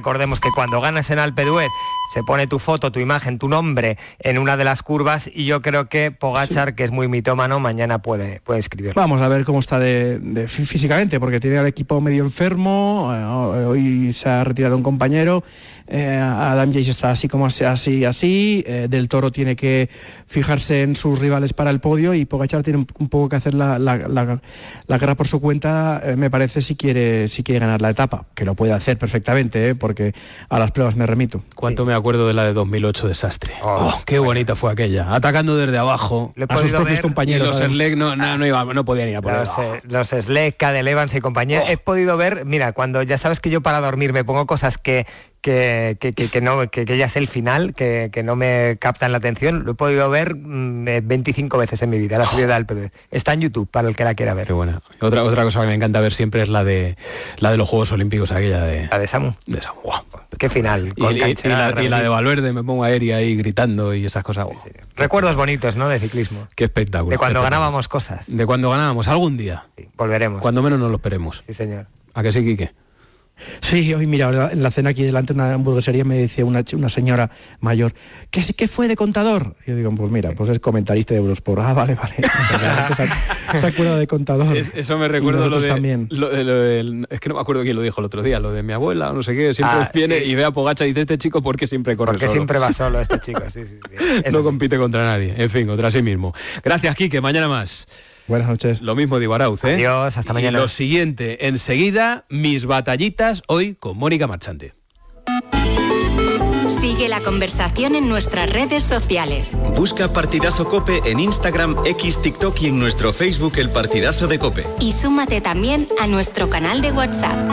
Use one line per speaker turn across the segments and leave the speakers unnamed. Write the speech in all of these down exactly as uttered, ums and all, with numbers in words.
recordemos que cuando ganas en Alpe d'Huez se pone tu foto, tu imagen, tu nombre en una de las curvas, y yo creo que Pogačar, sí, que es muy mitómano, mañana puede, puede escribirlo.
Vamos a ver cómo está de, de físicamente, porque tiene al equipo medio enfermo, eh, hoy se ha retirado un compañero, eh, Adam Yates está así como así, así, así, eh, Del Toro tiene que fijarse en sus rivales para el podio, y Pogačar tiene un, un poco que hacer la, la, la, la guerra por su cuenta, eh, me parece, si quiere, si quiere ganar la etapa, que lo puede hacer perfectamente, eh, porque a las pruebas me remito.
¿Cuánto sí. me acuerdo de la de dos mil ocho, desastre? Oh, oh, qué bonita fue aquella, atacando desde abajo
a sus propios compañeros.
Y los Sledge no, no, no, iba, no podían ir a por
los, eh, los Sledge, Cadel Evans y compañía. Oh. He podido ver, mira, cuando ya sabes que yo para dormir me pongo cosas que que, que, que, que no que, que ya sé el final, que, que no me captan la atención, lo he podido ver mmm, veinticinco veces en mi vida, la subida de Alpe d'Huez. Está en YouTube para el que la quiera ver.
Qué buena. Otra otra cosa que me encanta ver siempre es la de la de los Juegos Olímpicos, aquella de
la de Samu.
De Samu. Wow.
Qué final.
Y, y, y, la, y la de Valverde, me pongo aérea ahí gritando y esas cosas. Wow.
Sí, sí. Recuerdos bonitos, ¿no? De ciclismo.
Qué espectáculo.
De cuando
espectáculo.
ganábamos cosas.
De cuando ganábamos, algún día.
Sí, volveremos.
Cuando menos nos lo esperemos.
Sí, señor.
¿A que sí, Quique?
Sí, hoy mira, en la cena aquí delante de una hamburguesería me decía una, una señora mayor, ¿qué, ¿qué fue de contador? Y yo digo, pues mira, pues es comentarista de Eurosport. Ah, vale, vale. se, se acuerda de contador.
Es, eso me recuerda lo de, también. Lo de, lo de, es que no me acuerdo quién lo dijo el otro día, lo de mi abuela, no sé qué, siempre ah, viene sí. y ve a Pogačar y dice, este chico, ¿por qué siempre corre
Porque
solo?
siempre va solo este chico, sí, sí, sí.
No sí. compite contra nadie, en fin, contra sí mismo. Gracias, Quique, mañana más.
Buenas noches.
Lo mismo digo, Arauz, ¿eh?
Adiós, hasta mañana.
Y lo siguiente, enseguida, mis batallitas, hoy con Mónica Marchante.
Sigue la conversación en nuestras redes sociales.
Busca Partidazo Cope en Instagram, X, TikTok y en nuestro Facebook El Partidazo de Cope.
Y súmate también a nuestro canal de WhatsApp.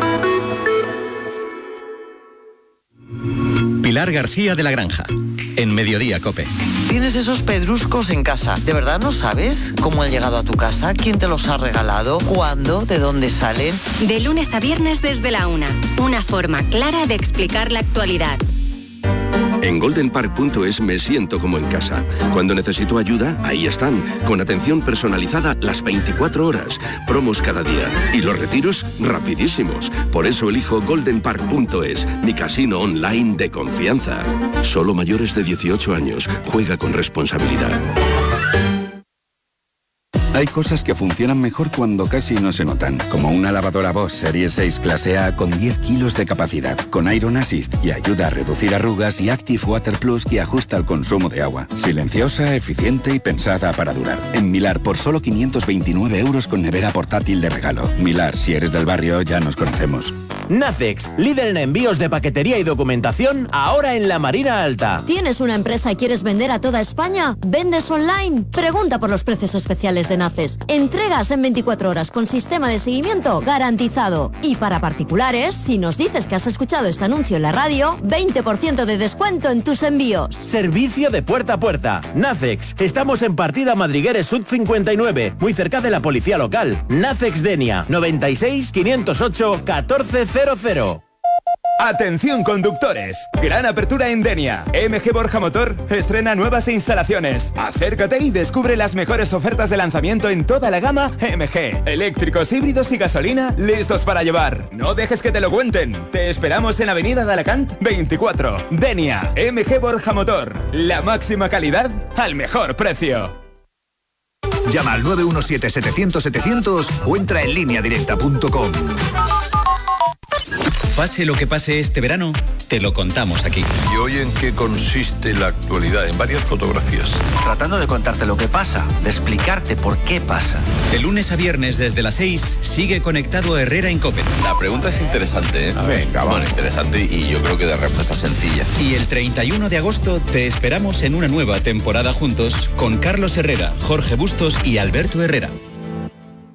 Pilar García de la Granja, en Mediodía Cope.
Tienes esos pedruscos en casa. ¿De verdad no sabes cómo han llegado a tu casa? ¿Quién te los ha regalado? ¿Cuándo? ¿De dónde salen?
De lunes a viernes desde la una. Una forma clara de explicar la actualidad.
En golden park punto es me siento como en casa. Cuando necesito ayuda, ahí están, con atención personalizada las veinticuatro horas, promos cada día y los retiros rapidísimos. Por eso elijo golden park punto es, mi casino online de confianza. Solo mayores de dieciocho años. Juega con responsabilidad.
Hay cosas que funcionan mejor cuando casi no se notan, como una lavadora Bosch Serie seis clase A con diez kilos de capacidad, con Iron Assist que ayuda a reducir arrugas y Active Water Plus que ajusta el consumo de agua. Silenciosa, eficiente y pensada para durar. En Milar por solo quinientos veintinueve euros con nevera portátil de regalo. Milar, si eres del barrio, ya nos conocemos.
Nacex, líder en envíos de paquetería y documentación, ahora en la Marina Alta.
¿Tienes una empresa y quieres vender a toda España? ¿Vendes online? Pregunta por los precios especiales de Nacex. Entregas en veinticuatro horas con sistema de seguimiento garantizado. Y para particulares, si nos dices que has escuchado este anuncio en la radio, veinte por ciento de descuento en tus envíos.
Servicio de puerta a puerta. Nacex. Estamos en Partida Madrigueres Sud cincuenta y nueve, muy cerca de la policía local. Nacex Denia, noventa y seis, quinientos ocho, catorce cero cero.
Atención conductores, gran apertura en Denia. M G Borja Motor estrena nuevas instalaciones. Acércate y descubre las mejores ofertas de lanzamiento en toda la gama M G. Eléctricos, híbridos y gasolina listos para llevar. No dejes que te lo cuenten. Te esperamos en Avenida de Alacant veinticuatro. Denia, M G Borja Motor. La máxima calidad al mejor precio.
Llama al nueve uno siete, setecientos, setecientos o entra en línea directa punto com.
Pase lo que pase este verano, te lo contamos aquí.
¿Y hoy en qué consiste la actualidad? En varias fotografías.
Tratando de contarte lo que pasa, de explicarte por qué pasa.
De lunes a viernes desde las seis, sigue conectado a Herrera en COPE.
La pregunta es interesante, ¿eh?
A ver,
Venga, bueno, interesante y yo creo que de respuesta sencilla.
Y el treinta y uno de agosto te esperamos en una nueva temporada juntos con Carlos Herrera, Jorge Bustos y Alberto Herrera.